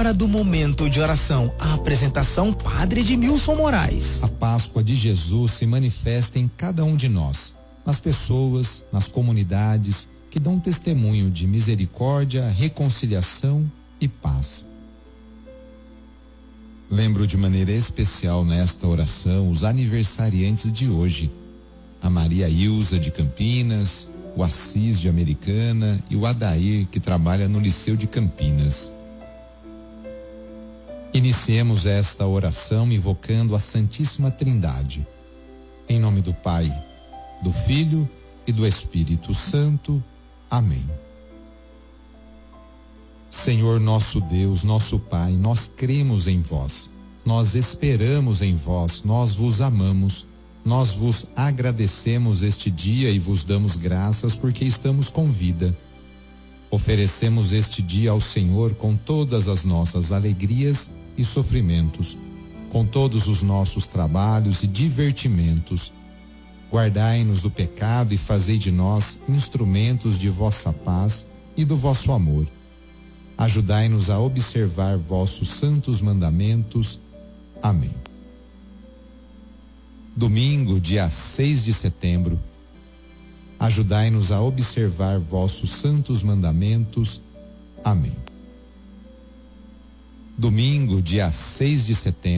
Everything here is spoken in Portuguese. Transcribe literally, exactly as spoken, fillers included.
hora do momento de oração. A apresentação Padre Edmilson Moraes. A Páscoa de Jesus se manifesta em cada um de nós, nas pessoas, nas comunidades que dão testemunho de misericórdia, reconciliação e paz. Lembro de maneira especial nesta oração os aniversariantes de hoje: a Maria Ilza de Campinas, o Assis de Americana e o Adair, que trabalha no Liceu de Campinas. Iniciemos esta oração invocando a Santíssima Trindade. Em nome do Pai, do Filho e do Espírito Santo. Amém. Senhor nosso Deus, nosso Pai, nós cremos em vós, nós esperamos em vós, nós vos amamos, nós vos agradecemos este dia e vos damos graças porque estamos com vida. Oferecemos este dia ao Senhor com todas as nossas alegrias e sofrimentos, com todos os nossos trabalhos e divertimentos. Guardai-nos do pecado e fazei de nós instrumentos de vossa paz e do vosso amor. Ajudai-nos a observar vossos santos mandamentos. Amém. Domingo, dia seis de setembro. Ajudai-nos a observar vossos santos mandamentos. Amém. Domingo, dia seis de setembro.